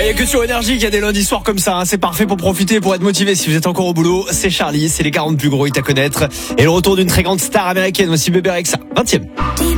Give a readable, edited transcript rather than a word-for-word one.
Et que sur Énergie qu'il y a des lundis soirs comme ça, hein. C'est parfait pour profiter, pour être motivé si vous êtes encore au boulot. C'est Charlie, c'est les 40 plus gros hits à connaître. Et le retour d'une très grande star américaine, aussi Bébé Rexha, 20e.